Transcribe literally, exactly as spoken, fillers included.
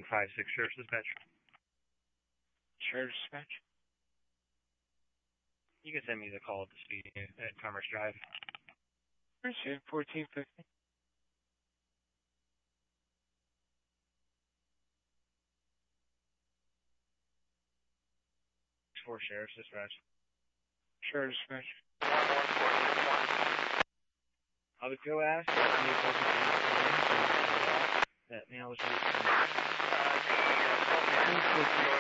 one five six, Sheriff's Dispatch. Sheriff's Dispatch? You can send me the call at the speed at Commerce Drive. fourteen fifty. For Sheriff's Dispatch. Sheriff's Dispatch. I'll be go ask. That mail was